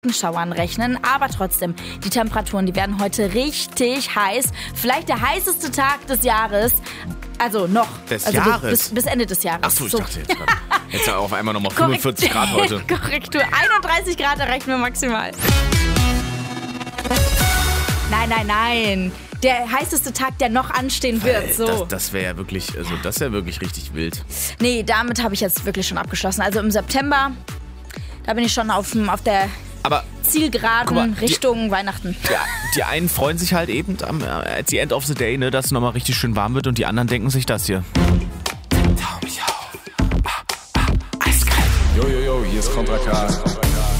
Schauern rechnen, aber trotzdem, die Temperaturen, die werden heute richtig heiß. Vielleicht der heißeste Tag des Jahres. Also noch. Jahres? Bis Ende des Jahres. Achso, ich dachte jetzt gerade. Jetzt auf einmal nochmal 45 Grad heute. Korrektur. 31 Grad erreichen wir maximal. Nein. Der heißeste Tag, der noch anstehen wird. So. Das wäre ja wirklich, richtig wild. Nee, damit habe ich jetzt wirklich schon abgeschlossen. Also im September, da bin ich schon auf der Zielgeraden Richtung Weihnachten. Ja, die einen freuen sich halt eben at the end of the day, ne, dass es nochmal richtig schön warm wird und die anderen denken sich das hier. Eiskalt. Jo, hier ist Kontra K.